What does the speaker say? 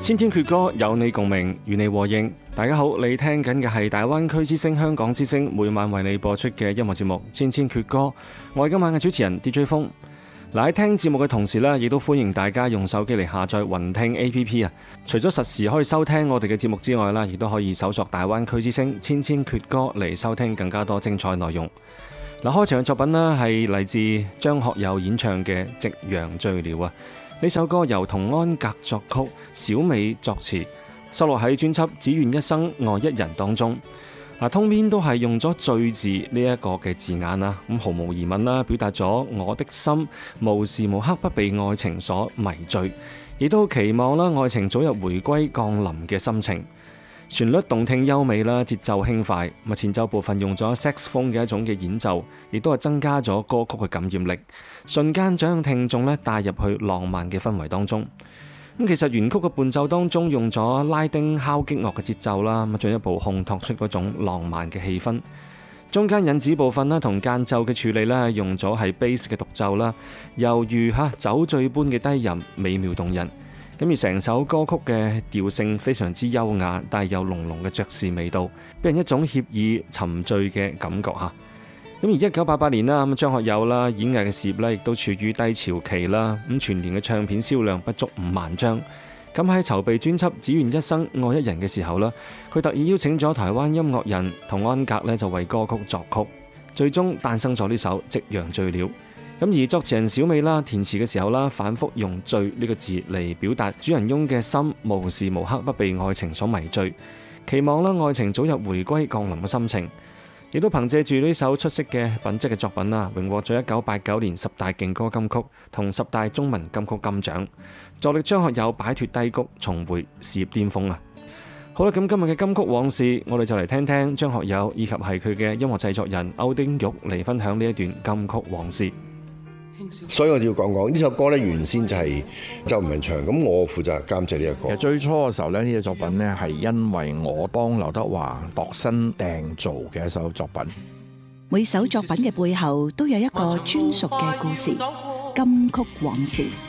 千千闕歌，有你共鳴，與你和應。大家好，你聽緊嘅係大灣區之聲、香港之聲每晚為你播出嘅音樂節目《千千闕歌》。我係今晚嘅主持人 DJ 風。喺聽節目嘅同時呢，亦都歡迎大家用手機嚟下載雲聽 APP 啊。除咗實時可以收聽我哋嘅節目之外啦，亦都可以搜索大灣區之聲千千闕歌嚟收聽更加多精彩內容。開場嘅作品呢係嚟自張學友演唱嘅《夕陽醉了》啊。呢首歌由童安格作曲，小美作詞，收錄喺專輯《只願一生愛一人》當中。通篇都係用咗醉字呢一個嘅字眼啦，咁毫無疑問啦，表達咗我的心無時無刻不被愛情所迷醉，亦都期望啦愛情早日回歸降臨嘅心情。旋律動聽優美啦，節奏輕快，前奏部分用咗 saxophone 嘅一種嘅演奏，亦都係增加咗歌曲嘅感染力，瞬間將聽眾咧帶入去浪漫嘅氛圍當中。其實原曲嘅伴奏當中用咗拉丁敲擊樂嘅節奏啦，進一步烘托出嗰種浪漫嘅氣氛。中間引子部分啦同間奏嘅處理啦，用咗係 bass 嘅獨奏啦，猶如酒醉般嘅低吟，美妙動人。而成首歌曲嘅調性非常之優雅，帶有濃濃嘅爵士味道，俾人一種愜意沉醉嘅感覺嚇。而1988年啦，張學友啦演藝嘅事業咧，亦都處於低潮期啦。全年嘅唱片銷量不足5萬張。喺籌備專輯《只願一生愛一人》嘅時候啦，佢特意邀請咗台灣音樂人童安格咧，就為歌曲作曲，最終誕生咗呢首《夕陽醉了》。而作詞人小美啦，填詞嘅時候啦，反覆用醉呢個字嚟表達主人翁嘅心無時無刻不被愛情所迷醉，期望啦愛情早日回歸降臨嘅心情。亦都憑借住呢首出色嘅品質嘅作品啦，榮獲咗1989年10大勁歌金曲同10大中文金曲金獎，助力張學友擺脫低谷，重回事業巔峰啊！好啦，咁今日嘅金曲往事，我哋就嚟聽聽張學友以及係佢嘅音樂製作人歐丁玉嚟分享呢一段金曲往事。 所以我要講講呢首歌咧，原先就係周文唱，咁我負責監製呢一個。 其實最初嘅時候咧，呢隻作品咧係因為我幫劉德華度身訂造嘅一首作品。 每首作品嘅背後都有一個專屬嘅故事，金曲往事。